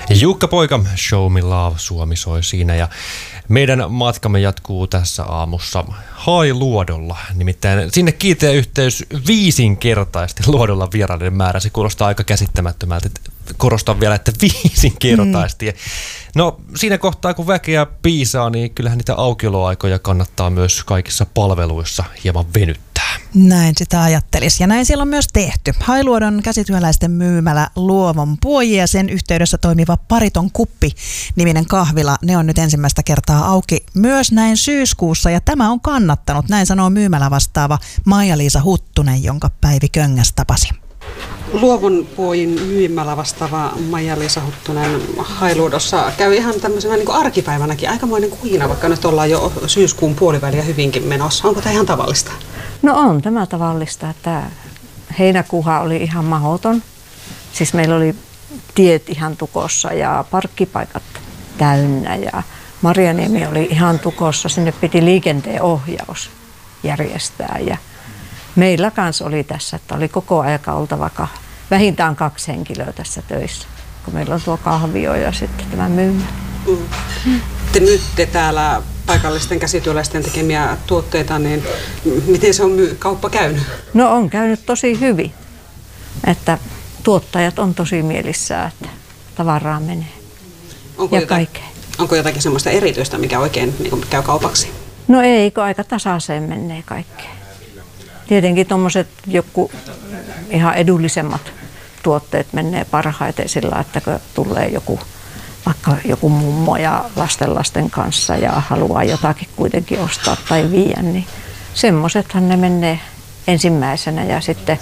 Jukka Poika, Show Me Love, Suomi soi siinä ja meidän matkamme jatkuu tässä aamussa Hailuodolla. Nimittäin sinne kiinteä yhteys 5-kertaisesti Luodolla vieraiden määrä. Se kuulostaa aika käsittämättömältä. Korostan vielä, että 5-kertaisesti. No siinä kohtaa, kun väkeä piisaa, niin kyllähän niitä aukioloaikoja kannattaa myös kaikissa palveluissa hieman venyttää. Näin sitä ajattelisi. Ja näin siellä on myös tehty. Hailuodon käsityöläisten myymälä Luovon Puoji ja sen yhteydessä toimiva Pariton Kuppi-niminen kahvila. Ne on nyt ensimmäistä kertaa auki myös näin syyskuussa ja tämä on kannattanut. Näin sanoo myymälä vastaava Maija-Liisa Huttunen, jonka Päivi Köngäs tapasi. Luovon Puojin myymälä vastaava Maija-Liisa Huttunen Hailuodossa käy ihan tämmöisenä niin kuin arkipäivänäkin aikamoinen kuhina, vaikka nyt ollaan jo syyskuun puoliväliä hyvinkin menossa. Onko tämä ihan tavallista? No on tämä tavallista, että heinäkuuhan oli ihan mahdoton. Siis meillä oli tiet ihan tukossa ja parkkipaikat täynnä ja Marjaniemi oli ihan tukossa. Sinne piti liikenteen ohjaus järjestää ja meillä kanssa oli tässä, että oli koko aika oltava vähintään 2 henkilöä tässä töissä, kun meillä on tuo kahvio ja sitten tämä myymä. Te myytte täällä paikallisten käsityöläisten tekemiä tuotteita, niin miten se on kauppa käynyt? No on käynyt tosi hyvin, että tuottajat on tosi mielissään, että tavaraa menee Onko jotakin semmoista erityistä, mikä oikein niin käy kaupaksi? No ei, kun aika tasaiseen menee kaikkea. Tietenkin tuommoiset joku ihan edullisemmat tuotteet menee parhaiten sillä, että kun tulee vaikka joku mummo ja lasten kanssa ja haluaa jotakin kuitenkin ostaa tai viedä, niin semmoisethan ne menee ensimmäisenä ja sitten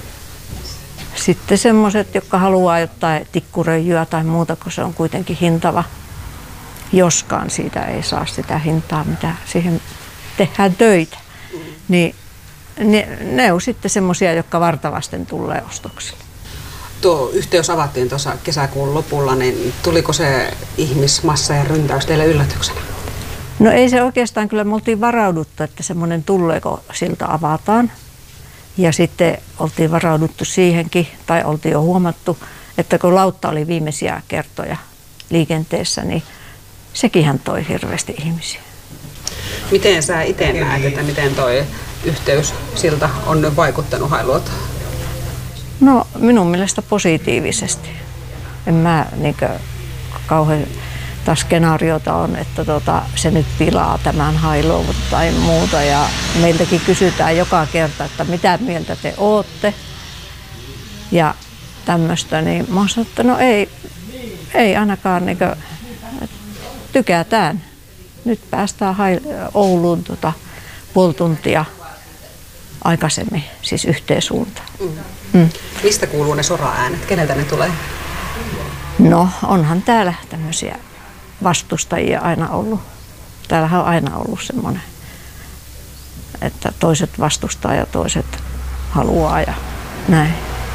semmoiset, jotka haluaa jotain tikkuröijyä tai muuta, kun se on kuitenkin hintava, joskaan siitä ei saa sitä hintaa, mitä siihen tehdään töitä, niin ne on sitten semmoisia, jotka vartavasten tulee ostoksille. Tuo yhteys avattiin tuossa kesäkuun lopulla, niin tuliko se ihmismassa ja ryntäys teille yllätyksenä? No ei se oikeastaan, kyllä me oltiin varauduttu, että semmoinen tulee, kun silta avataan. Ja sitten oltiin varauduttu siihenkin, tai oltiin jo huomattu, että kun lautta oli viimeisiä kertoja liikenteessä, niin sekinhän toi hirveästi ihmisiä. Miten sä itse näet, että miten toi yhteys silta on vaikuttanut Hailuotoon? No minun mielestä positiivisesti. En mä kauhean skenaariota on, että se nyt pilaa tämän Hailuodon tai muuta. Ja meiltäkin kysytään joka kerta, että mitä mieltä te ootte. Ja tämmöistä, niin mä oon sanonut, että no ei ainakaan tykätään. Nyt päästään Ouluun puoli tuntia aikaisemmin, siis yhteen suuntaan. Mistä kuuluu ne sora-äänet? Keneltä ne tulee? No onhan täällä tämmöisiä vastustajia aina ollut. Täällähän on aina ollut semmoinen, että toiset vastustaa ja toiset haluaa ja näin.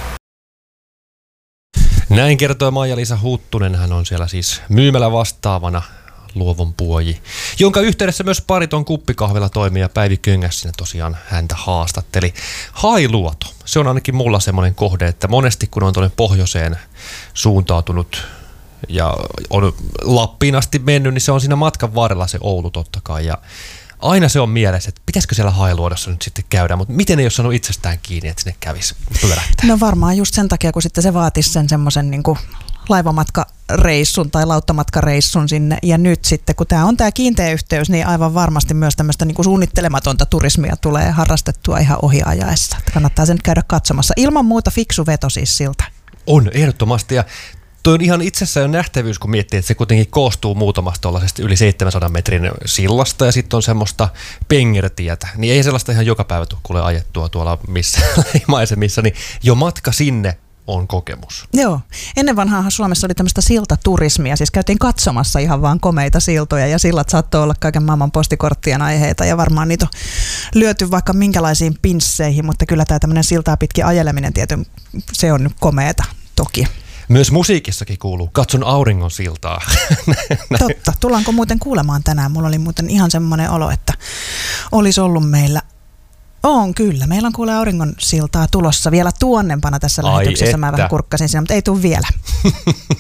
Näin kertoo Maija-Liisa Huttunen. Hän on siellä siis myymälä vastaavana Luovon Puoji, jonka yhteydessä myös Pariton Kuppikahvila toimii ja Päivi Köngäs sinne tosiaan häntä haastatteli. Hailuoto, se on ainakin mulla semmoinen kohde, että monesti kun on tuonne pohjoiseen suuntautunut ja on Lappiin asti mennyt, niin se on siinä matkan varrella se Oulu totta kai ja aina se on mielessä, että pitäisikö siellä Hailuodossa nyt sitten käydä, mutta miten ei ole saanut itsestään kiinni, että sinne kävisi pyörähtää? No varmaan just sen takia, kun sitten se vaatisi sen semmoisen niin kuin laivamatkareissun tai lauttamatkareissun sinne. Ja nyt sitten, kun tämä on tämä kiinteä yhteys, niin aivan varmasti myös tämmöistä niin kuin suunnittelematonta turismia tulee harrastettua ihan ohiajaessa. Että kannattaa sen nyt käydä katsomassa. Ilman muuta fiksu veto siis siltä. On, ehdottomasti. Ja toi on ihan itsessään jo nähtävyys, kun miettii, että se kuitenkin koostuu muutamasta tuollaisesta yli 700 metrin sillasta ja sitten on semmoista pengertietä. Niin ei sellaista ihan joka päivä kuule ajettua tuolla missä maisemissa, niin jo matka sinne on kokemus. Joo. Ennen vanhaahan Suomessa oli tämmöistä siltaturismia, siis käytiin katsomassa ihan vaan komeita siltoja ja sillat saattoi olla kaiken maailman postikorttien aiheita ja varmaan niitä on lyöty vaikka minkälaisiin pinsseihin, mutta kyllä tämä tämmöinen siltaa pitkin ajeleminen tietysti, se on nyt komeeta toki. Myös musiikissakin kuuluu Katson auringon siltaa. Totta. Tullaanko muuten kuulemaan tänään? Mulla oli muuten ihan semmoinen olo, että olisi ollut meillä. On kyllä. Meillä on kuule auringon siltaa tulossa vielä tuonnempana tässä lähetyksessä. Mä vähän kurkkasin siinä, mutta ei tule vielä.